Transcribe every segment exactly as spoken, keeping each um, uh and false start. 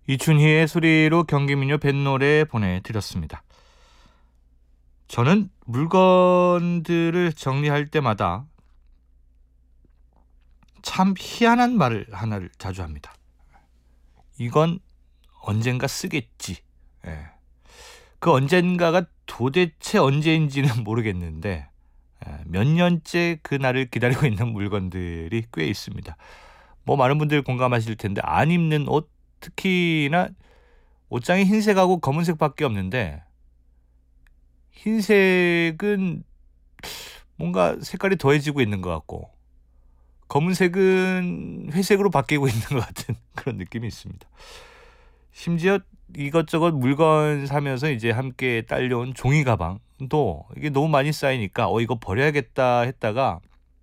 이춘희의 소리로 경기민요 뱃노래 보내드렸습니다. 저는 물건들을 정리할 때마다 참 희한한 말을 하나를 자주 합니다. 이건 언젠가 쓰겠지. 예. 그 언젠가가 도대체 언제인지는 모르겠는데 예, 몇 년째 그 날을 기다리고 있는 물건들이 꽤 있습니다. 뭐 많은 분들 공감하실 텐데, 안 입는 옷, 특히나 옷장에 흰색하고 검은색밖에 없는데, 흰색은 뭔가 색깔이 더해지고 있는 것 같고, 검은색은 회색으로 바뀌고 있는 것 같은 그런 느낌이 있습니다. 심지어 이것저것 물건 사면서 이제 함께 딸려온 종이 가방도 이게 너무 많이 쌓이니까 어 이거 버려야겠다 했다가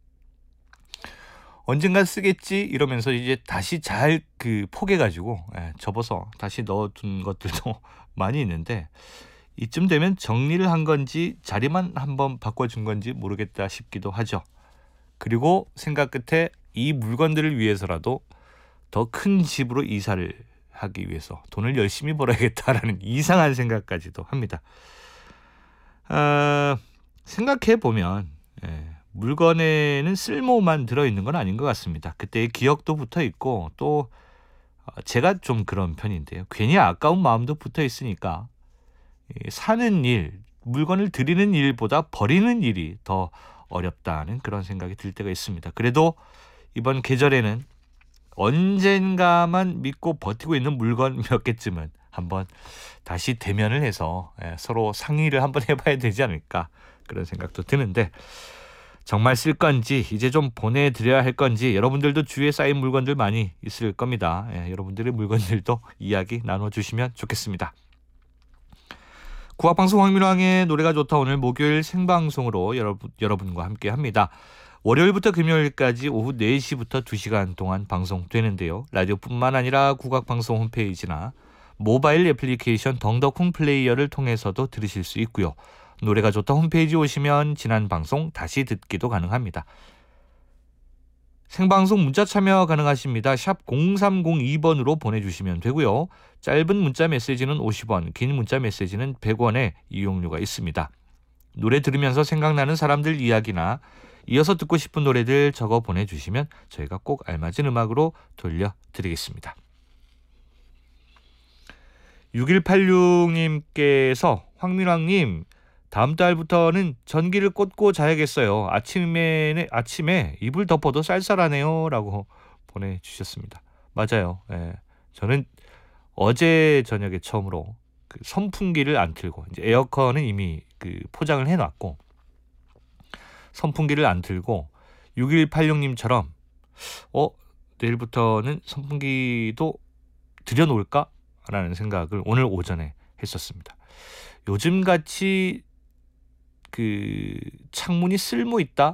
언젠간 쓰겠지 이러면서 이제 다시 잘 그 포개가지고 예, 접어서 다시 넣어둔 것들도 많이 있는데, 이쯤 되면 정리를 한 건지 자리만 한번 바꿔준 건지 모르겠다 싶기도 하죠. 그리고 생각 끝에 이 물건들을 위해서라도 더 큰 집으로 이사를 하기 위해서 돈을 열심히 벌어야겠다라는 이상한 생각까지도 합니다. 아, 생각해보면 예, 물건에는 쓸모만 들어있는 건 아닌 것 같습니다. 그때의 기억도 붙어있고, 또 어, 제가 좀 그런 편인데요, 괜히 아까운 마음도 붙어있으니까 이 사는 일, 물건을 드리는 일보다 버리는 일이 더 어렵다는 그런 생각이 들 때가 있습니다. 그래도 이번 계절에는 언젠가만 믿고 버티고 있는 물건 몇 개쯤은 한번 다시 대면을 해서 예, 서로 상의를 한번 해봐야 되지 않을까, 그런 생각도 드는데, 정말 쓸 건지 이제 좀 보내드려야 할 건지 여러분들도 주위에 쌓인 물건들 많이 있을 겁니다. 예, 여러분들의 물건들도 이야기 나눠주시면 좋겠습니다. 국악방송 황민왕의 노래가 좋다, 오늘 목요일 생방송으로 여러분, 여러분과 함께 합니다. 월요일부터 금요일까지 오후 네 시부터 두 시간 동안 방송되는데요. 라디오뿐만 아니라 국악방송 홈페이지나 모바일 애플리케이션 덩덕콩 플레이어를 통해서도 들으실 수 있고요. 노래가 좋다 홈페이지 오시면 지난 방송 다시 듣기도 가능합니다. 생방송 문자 참여 가능하십니다. 샵 공삼공이 번으로 보내주시면 되고요. 짧은 문자 메시지는 오십 원, 긴 문자 메시지는 백 원의 이용료가 있습니다. 노래 들으면서 생각나는 사람들 이야기나 이어서 듣고 싶은 노래들 적어 보내주시면 저희가 꼭 알맞은 음악으로 돌려드리겠습니다. 육일팔육 님께서 황민왕님, 다음 달부터는 전기를 꽂고 자야겠어요. 아침에, 아침에 이불 덮어도 쌀쌀하네요 라고 보내주셨습니다. 맞아요. 예. 저는 어제 저녁에 처음으로 그 선풍기를 안 틀고, 이제 에어컨은 이미 그 포장을 해놨고 선풍기를 안 틀고 육일팔육 님처럼 어 내일부터는 선풍기도 들여놓을까? 라는 생각을 오늘 오전에 했었습니다. 요즘같이 그 창문이 쓸모 있다